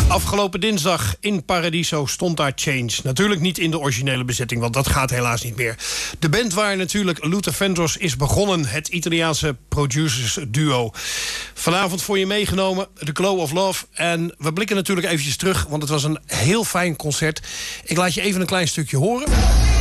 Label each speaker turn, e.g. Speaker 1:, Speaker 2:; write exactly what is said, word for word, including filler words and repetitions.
Speaker 1: Afgelopen dinsdag in Paradiso stond daar Change. Natuurlijk niet in de originele bezetting, want dat gaat helaas niet meer. De band waar natuurlijk Luther Vandross is begonnen, het Italiaanse producers duo. Vanavond voor je meegenomen, The Glow of Love. En we blikken natuurlijk eventjes terug, want het was een heel fijn concert. Ik laat je even een klein stukje horen.